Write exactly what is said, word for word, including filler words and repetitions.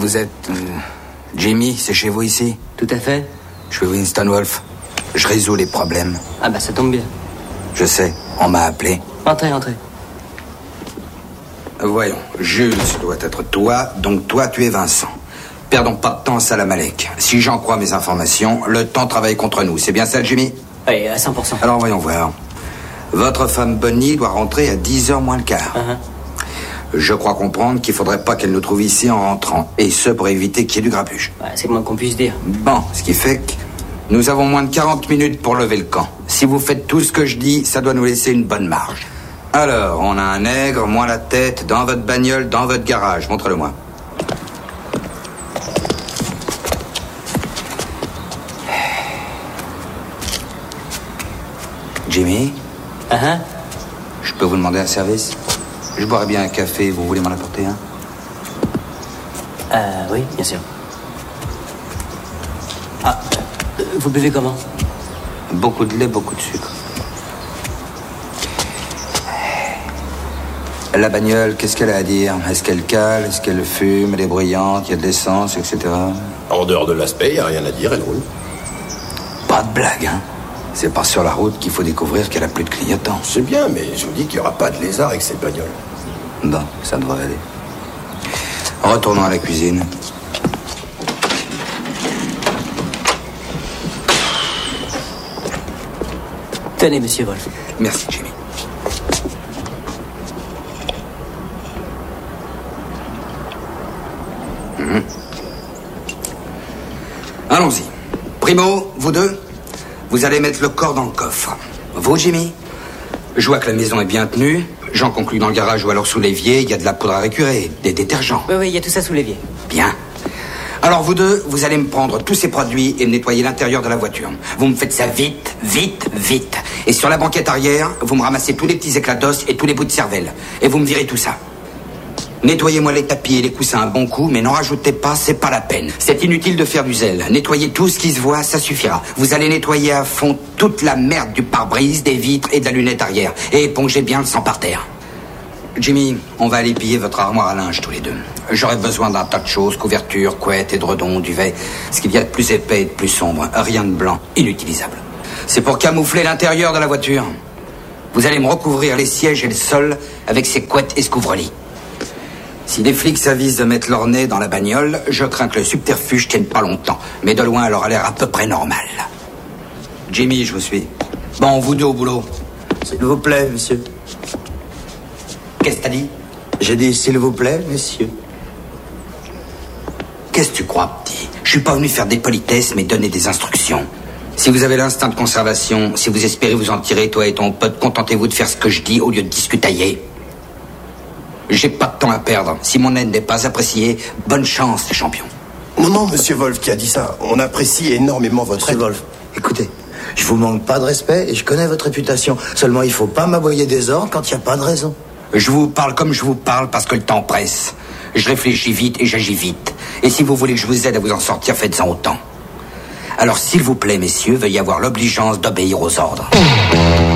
Vous êtes... Euh, Jimmy, c'est chez vous ici? Tout à fait. Je suis Winston Wolfe. Je résous les problèmes. Ah bah ça tombe bien. Je sais, on m'a appelé. Entrez, entrez. Voyons, Jules doit être toi, donc toi tu es Vincent. Perdons pas de temps à Salam Alek. Si j'en crois mes informations, le temps travaille contre nous. C'est bien ça, Jimmy? Oui, à cent pour cent. Alors voyons voir. Votre femme Bonnie doit rentrer à dix heures moins le quart. Uh-huh. Je crois comprendre qu'il faudrait pas qu'elle nous trouve ici en rentrant. Et ce, pour éviter qu'il y ait du grabuge. Ouais, c'est le moins qu'on puisse dire. Bon, ce qui fait que nous avons moins de quarante minutes pour lever le camp. Si vous faites tout ce que je dis, ça doit nous laisser une bonne marge. Alors, on a un nègre, moi la tête, dans votre bagnole, dans votre garage. Montre-le-moi. Jimmy? Uh-huh. Je peux vous demander un service? Je boirais bien un café, vous voulez m'en apporter un? Euh, oui, bien sûr. Ah, euh, vous buvez comment? Beaucoup de lait, beaucoup de sucre. La bagnole, qu'est-ce qu'elle a à dire? Est-ce qu'elle cale? Est-ce qu'elle fume? Elle est bruyante? Il y a de l'essence, et cetera. En dehors de l'aspect, il n'y a rien à dire, elle roule. Pas de blague, hein? C'est pas sur la route qu'il faut découvrir qu'elle a plus de clignotants. C'est bien, mais je vous dis qu'il n'y aura pas de lézard avec cette bagnole. Bon, ça devrait aller. Retournons à la cuisine. Tenez, monsieur Wolfe. Merci, Jimmy. Mmh. Allons-y. Primo, vous deux, vous allez mettre le corps dans le coffre. Vous, Jimmy? Je vois que la maison est bien tenue. J'en conclus dans le garage ou alors sous l'évier, il y a de la poudre à récurer, des détergents. Oui, oui, il y a tout ça sous l'évier. Bien. Alors vous deux, vous allez me prendre tous ces produits et me nettoyer l'intérieur de la voiture. Vous me faites ça vite, vite, vite. Et sur la banquette arrière, vous me ramassez tous les petits éclats d'os et tous les bouts de cervelle. Et vous me virez tout ça. Nettoyez-moi les tapis et les coussins un bon coup, mais n'en rajoutez pas, c'est pas la peine. C'est inutile de faire du zèle. Nettoyez tout ce qui se voit, ça suffira. Vous allez nettoyer à fond toute la merde du pare-brise, des vitres et de la lunette arrière. Et épongez bien le sang par terre. Jimmy, on va aller piller votre armoire à linge tous les deux. J'aurai besoin d'un tas de choses, couverture, couette, édredon, duvet. Ce qu'il y a de plus épais et de plus sombre. Rien de blanc, inutilisable. C'est pour camoufler l'intérieur de la voiture. Vous allez me recouvrir les sièges et le sol avec ces couettes et ce couvre-lit. Si les flics s'avisent de mettre leur nez dans la bagnole, je crains que le subterfuge tienne pas longtemps. Mais de loin, elle aura l'air à peu près normal. Jimmy, je vous suis. Bon, vous deux au boulot. S'il vous plaît, monsieur. Qu'est-ce que t'as dit? J'ai dit s'il vous plaît, monsieur. Qu'est-ce que tu crois, petit? Je suis pas venu faire des politesses, mais donner des instructions. Si vous avez l'instinct de conservation, si vous espérez vous en tirer, toi et ton pote, contentez-vous de faire ce que je dis au lieu de discutailler. J'ai pas de temps à perdre. Si mon aide n'est pas appréciée, bonne chance, les champions. Non, non, monsieur Wolfe qui a dit ça. On apprécie énormément votre Monsieur aide. Wolfe, écoutez, je vous manque pas de respect et je connais votre réputation. Seulement, il faut pas m'aboyer des ordres quand il n'y a pas de raison. Je vous parle comme je vous parle parce que le temps presse. Je réfléchis vite et j'agis vite. Et si vous voulez que je vous aide à vous en sortir, faites-en autant. Alors, s'il vous plaît, messieurs, veuillez avoir l'obligeance d'obéir aux ordres.